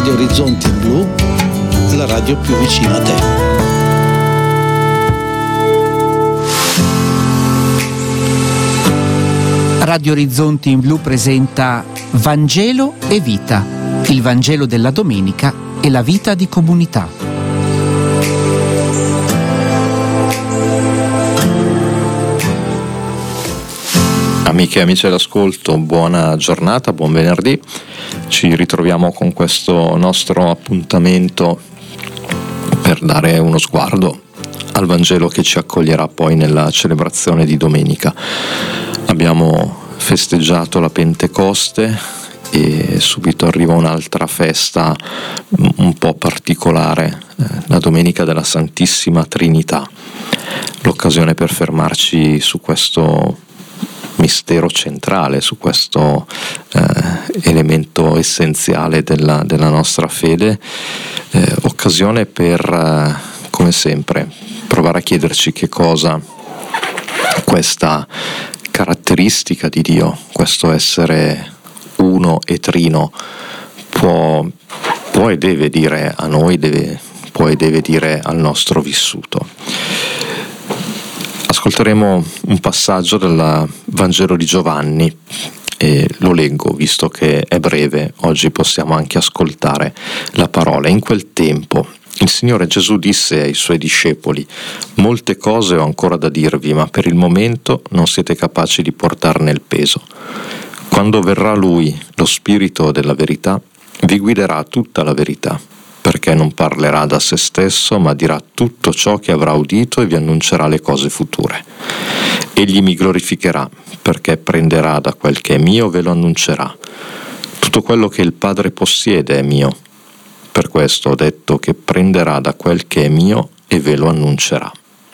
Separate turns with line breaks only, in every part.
Radio Orizzonti Blu, la radio più vicina a te.
Radio Orizzonti in Blu presenta Vangelo e Vita, il Vangelo della domenica e la vita di comunità.
Amiche e amici all'ascolto, buona giornata, buon venerdì. Ci ritroviamo con questo nostro appuntamento per dare uno sguardo al Vangelo che ci accoglierà poi nella celebrazione di domenica. Abbiamo festeggiato la Pentecoste e subito arriva un'altra festa un po' particolare, la Domenica della Santissima Trinità. L'occasione per fermarci su questo mistero centrale, su questo elemento essenziale della nostra fede, occasione per, come sempre, provare a chiederci che cosa questa caratteristica di Dio, questo essere uno e trino, può e deve dire a noi, può e deve dire al nostro vissuto. Ascolteremo un passaggio del Vangelo di Giovanni e lo leggo, visto che è breve, oggi possiamo anche ascoltare la parola. In quel tempo il Signore Gesù disse ai Suoi discepoli: «Molte cose ho ancora da dirvi, ma per il momento non siete capaci di portarne il peso. Quando verrà Lui, lo Spirito della verità, vi guiderà a tutta la verità, perché non parlerà da se stesso, ma dirà tutto ciò che avrà udito e vi annuncerà le cose future. Egli mi glorificherà, perché prenderà da quel che è mio e ve lo annuncerà. Tutto quello che il Padre possiede è mio. Per questo ho detto che prenderà da quel che è mio e ve lo annuncerà».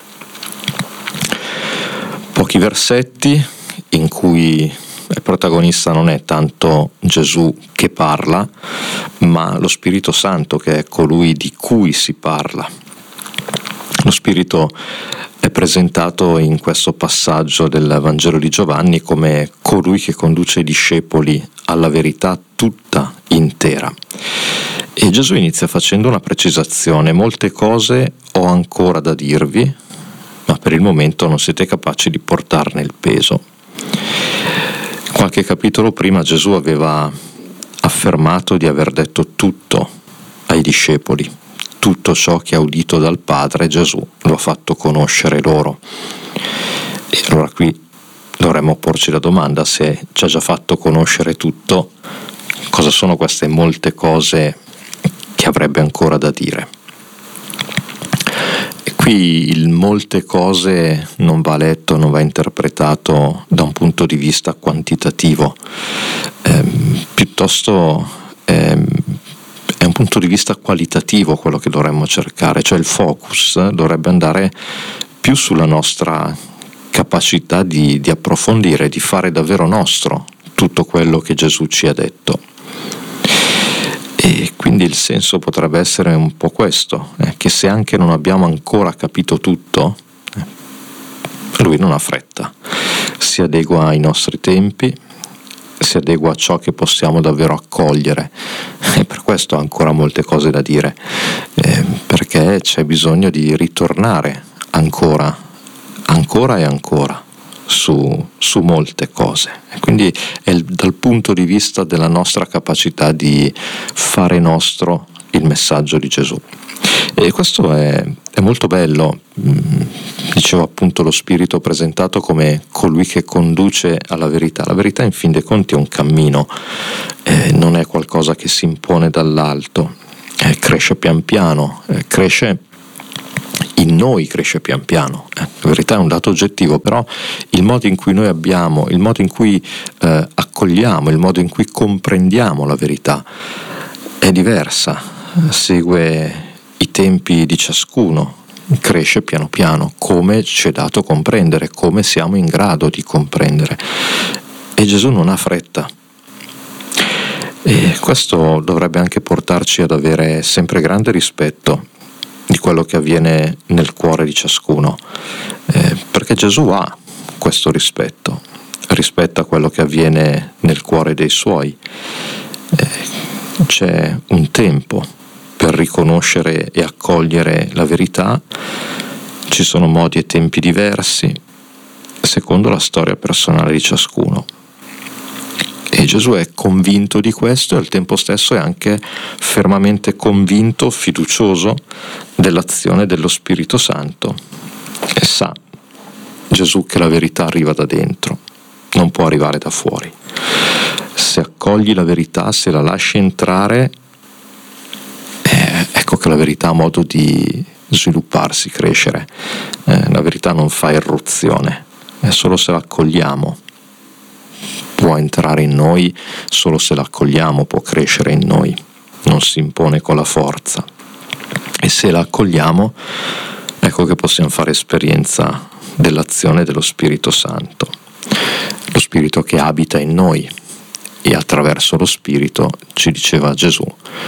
Pochi versetti in cui il protagonista non è tanto Gesù che parla, ma lo Spirito Santo, che è colui di cui si parla. Lo Spirito è presentato in questo passaggio del Vangelo di Giovanni come colui che conduce i discepoli alla verità tutta intera. E Gesù inizia facendo una precisazione: molte cose ho ancora da dirvi, ma per il momento non siete capaci di portarne il peso. Qualche capitolo prima Gesù aveva affermato di aver detto tutto ai discepoli, tutto ciò che ha udito dal Padre Gesù lo ha fatto conoscere loro. E allora qui dovremmo porci la domanda: se ci ha già fatto conoscere tutto, cosa sono queste molte cose che avrebbe ancora da dire? E qui il molte cose non va letto, non va interpretato da un punto di vista quantitativo, piuttosto è un punto di vista qualitativo quello che dovremmo cercare, cioè il focus dovrebbe andare più sulla nostra capacità di approfondire, di fare davvero nostro tutto quello che Gesù ci ha detto. E quindi il senso potrebbe essere un po' questo, che se anche non abbiamo ancora capito tutto, Lui non ha fretta, si adegua ai nostri tempi, si adegua a ciò che possiamo davvero accogliere, e per questo ha ancora molte cose da dire, perché c'è bisogno di ritornare ancora e ancora su molte cose. E quindi è dal punto di vista della nostra capacità di fare nostro il messaggio di Gesù. E questo è molto bello. Dicevo appunto, lo Spirito presentato come colui che conduce alla verità. La verità in fin dei conti è un cammino, non è qualcosa che si impone dall'alto, cresce pian piano, cresce in noi, cresce pian piano. La verità è un dato oggettivo, però il modo in cui noi abbiamo, il modo in cui accogliamo, il modo in cui comprendiamo la verità è diversa, segue i tempi di ciascuno, cresce piano piano, come ci è dato comprendere, come siamo in grado di comprendere. E Gesù non ha fretta. E questo dovrebbe anche portarci ad avere sempre grande rispetto di quello che avviene nel cuore di ciascuno, perché Gesù ha questo rispetto, rispetta quello che avviene nel cuore dei suoi. c'è un tempo per riconoscere e accogliere la verità, ci sono modi e tempi diversi secondo la storia personale di ciascuno. E Gesù è convinto di questo e al tempo stesso è anche fermamente convinto, fiducioso dell'azione dello Spirito Santo. E sa Gesù che la verità arriva da dentro, non può arrivare da fuori. Se accogli la verità, se la lasci entrare, ecco che la verità ha modo di svilupparsi, crescere. La verità non fa irruzione, è solo se la accogliamo. Può entrare in noi, solo se la accogliamo può crescere in noi, non si impone con la forza. E se la accogliamo, ecco che possiamo fare esperienza dell'azione dello Spirito Santo, lo Spirito che abita in noi, e attraverso lo Spirito, ci diceva Gesù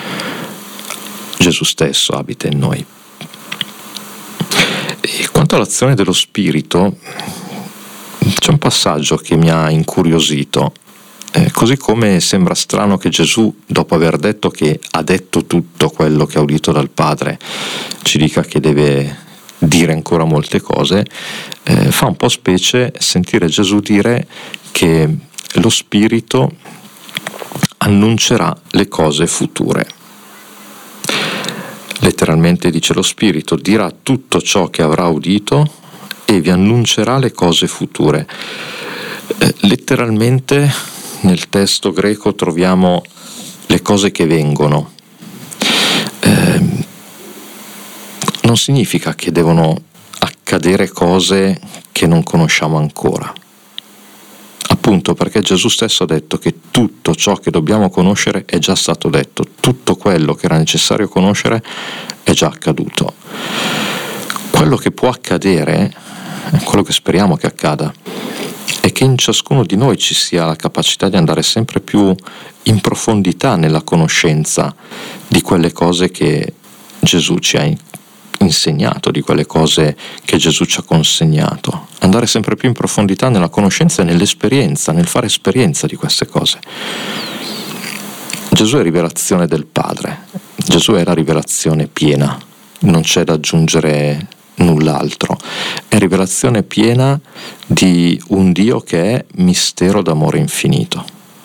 stesso abita in noi. E quanto all'azione dello Spirito, c'è un passaggio che mi ha incuriosito, così come sembra strano che Gesù, dopo aver detto che ha detto tutto quello che ha udito dal Padre, ci dica che deve dire ancora molte cose, fa un po' specie sentire Gesù dire che lo Spirito annuncerà le cose future. Letteralmente dice: lo Spirito dirà tutto ciò che avrà udito e vi annuncerà le cose future. Letteralmente nel testo greco troviamo le cose che vengono. Non significa che devono accadere cose che non conosciamo ancora. Appunto perché Gesù stesso ha detto che tutto ciò che dobbiamo conoscere è già stato detto, tutto quello che era necessario conoscere è già accaduto. Quello che può accadere, quello che speriamo che accada, è che in ciascuno di noi ci sia la capacità di andare sempre più in profondità nella conoscenza di quelle cose che Gesù ci ha insegnato, di quelle cose che Gesù ci ha consegnato, andare sempre più in profondità nella conoscenza e nell'esperienza, nel fare esperienza di queste cose. Gesù è rivelazione del Padre, Gesù è la rivelazione piena, non c'è da aggiungere null'altro, è rivelazione piena di un Dio che è mistero d'amore infinito.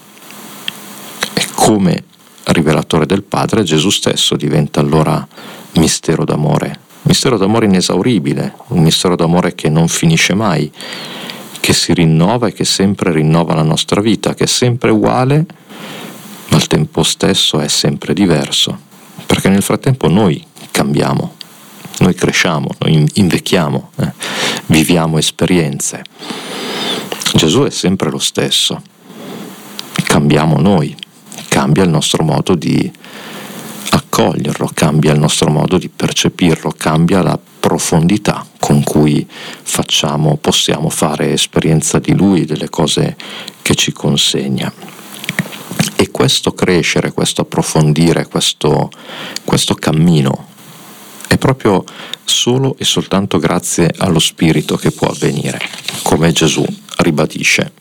E come rivelatore del Padre, Gesù stesso diventa allora mistero d'amore inesauribile, un mistero d'amore che non finisce mai, che si rinnova e che sempre rinnova la nostra vita, che è sempre uguale, ma al tempo stesso è sempre diverso, perché nel frattempo noi cambiamo, noi cresciamo, noi invecchiamo, viviamo esperienze. Gesù è sempre lo stesso, cambiamo noi, cambia il nostro modo di accoglierlo, cambia il nostro modo di percepirlo, cambia la profondità con cui possiamo fare esperienza di Lui, delle cose che ci consegna. E questo crescere, questo approfondire, questo cammino è proprio solo e soltanto grazie allo Spirito che può avvenire, come Gesù ribadisce.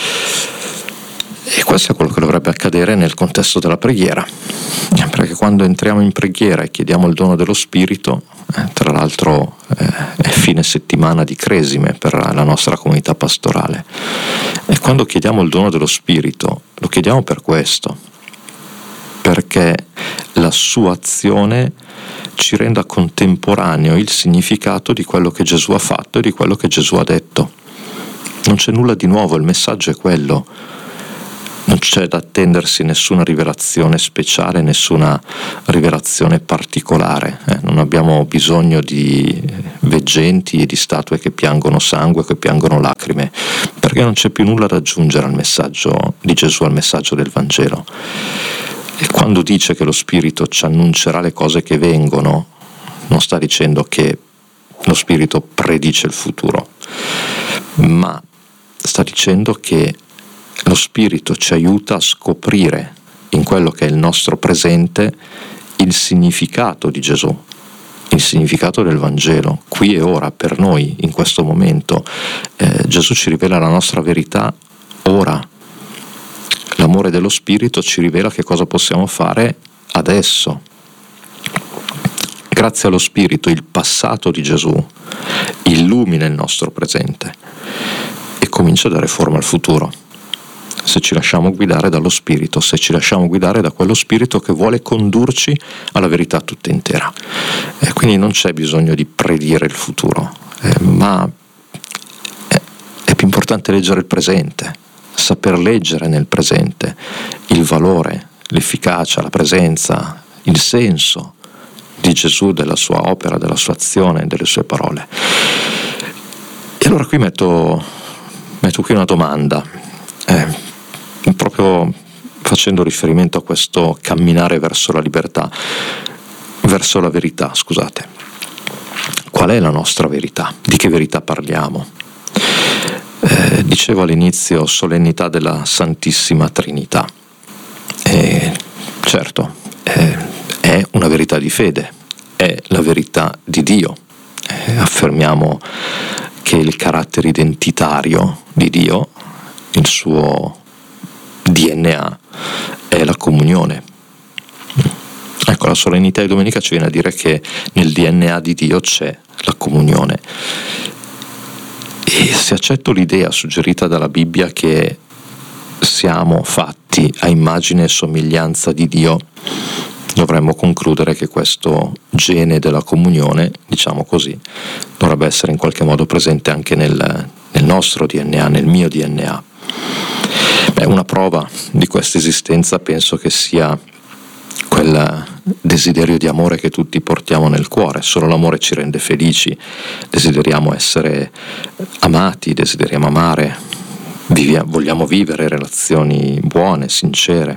E questo è quello che dovrebbe accadere nel contesto della preghiera, perché quando entriamo in preghiera e chiediamo il dono dello Spirito, tra l'altro è fine settimana di Cresime per la nostra comunità pastorale, e quando chiediamo il dono dello Spirito lo chiediamo per questo, perché la sua azione ci renda contemporaneo il significato di quello che Gesù ha fatto e di quello che Gesù ha detto. Non c'è nulla di nuovo, il messaggio è quello. Non c'è da attendersi nessuna rivelazione speciale, nessuna rivelazione particolare. Non abbiamo bisogno di veggenti e di statue che piangono sangue, che piangono lacrime, perché non c'è più nulla da aggiungere al messaggio di Gesù, al messaggio del Vangelo. E quando dice che lo Spirito ci annuncerà le cose che vengono, non sta dicendo che lo Spirito predice il futuro, ma sta dicendo che lo Spirito ci aiuta a scoprire in quello che è il nostro presente il significato di Gesù, il significato del Vangelo, qui e ora, per noi, in questo momento. Gesù ci rivela la nostra verità ora. L'amore l'amore dello Spirito ci rivela che cosa possiamo fare adesso. Grazie allo Spirito il passato di Gesù illumina il nostro presente e comincia a dare forma al futuro. Se ci lasciamo guidare dallo Spirito, se ci lasciamo guidare da quello Spirito che vuole condurci alla verità tutta intera. Quindi non c'è bisogno di predire il futuro, ma è più importante leggere il presente, saper leggere nel presente il valore, l'efficacia, la presenza, il senso di Gesù, della sua opera, della sua azione, delle sue parole. E allora qui metto qui una domanda, proprio facendo riferimento a questo camminare verso la libertà, verso la verità, scusate. Qual è la nostra verità? Di che verità parliamo? Dicevo all'inizio, solennità della Santissima Trinità. Certo, è una verità di fede, è la verità di Dio. Affermiamo che il carattere identitario di Dio, il suo DNA, è la comunione. Ecco, la solennità di domenica ci viene a dire che nel DNA di Dio c'è la comunione. E se accetto l'idea suggerita dalla Bibbia che siamo fatti a immagine e somiglianza di Dio, dovremmo concludere che questo gene della comunione, diciamo così, dovrebbe essere in qualche modo presente anche nel nostro DNA, nel mio DNA. Una prova di questa esistenza penso che sia quel desiderio di amore che tutti portiamo nel cuore. Solo l'amore ci rende felici, desideriamo essere amati, desideriamo amare, vogliamo vivere relazioni buone, sincere.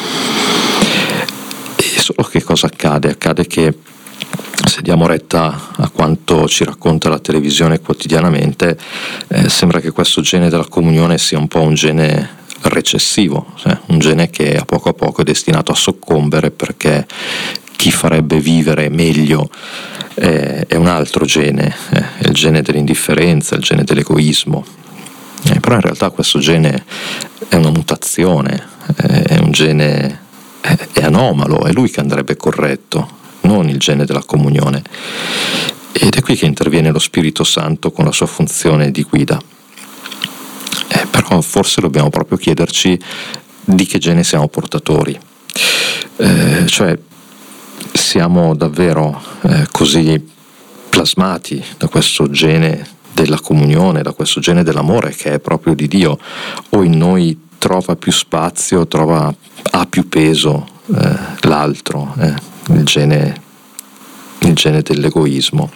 E solo che cosa accade? Accade che se diamo retta a quanto ci racconta la televisione quotidianamente, sembra che questo gene della comunione sia un po' un gene recessivo, un gene che a poco è destinato a soccombere, perché chi farebbe vivere meglio è un altro gene, è il gene dell'indifferenza, il gene dell'egoismo. Però in realtà questo gene è una mutazione, è un gene è anomalo, è lui che andrebbe corretto, non il gene della comunione. Ed è qui che interviene lo Spirito Santo con la sua funzione di guida. Però forse dobbiamo proprio chiederci di che gene siamo portatori, cioè siamo davvero così plasmati da questo gene della comunione, da questo gene dell'amore che è proprio di Dio, o in noi trova più spazio, ha più peso l'altro, il gene dell'egoismo.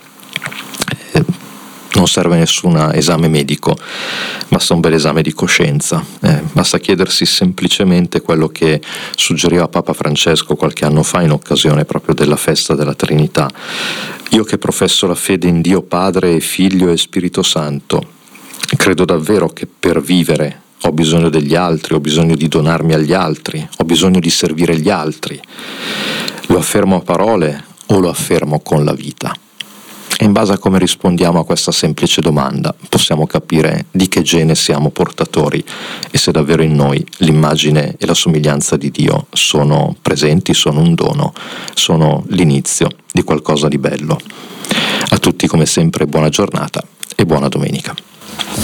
Non serve nessun esame medico, basta un bel esame di coscienza, basta chiedersi semplicemente quello che suggeriva Papa Francesco qualche anno fa in occasione proprio della festa della Trinità. Io che professo la fede in Dio Padre, Figlio e Spirito Santo, credo davvero che per vivere ho bisogno degli altri, ho bisogno di donarmi agli altri, ho bisogno di servire gli altri. Lo affermo a parole o lo affermo con la vita? E in base a come rispondiamo a questa semplice domanda possiamo capire di che gene siamo portatori e se davvero in noi l'immagine e la somiglianza di Dio sono presenti, sono un dono, sono l'inizio di qualcosa di bello. A tutti come sempre buona giornata e buona domenica.